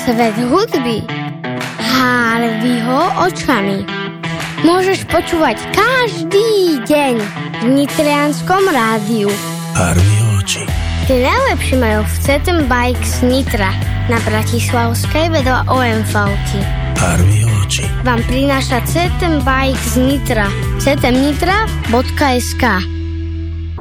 Svet hudby Harveyho očami môžeš počúvať každý deň v Nitrianskom rádiu. Harveyho oči. Tie najlepšie majú v CTM Bikes Nitra na Bratislavskej vedľa OMV-ky. Harveyho oči vám prináša CTM Bikes Nitra ctmnitra.sk.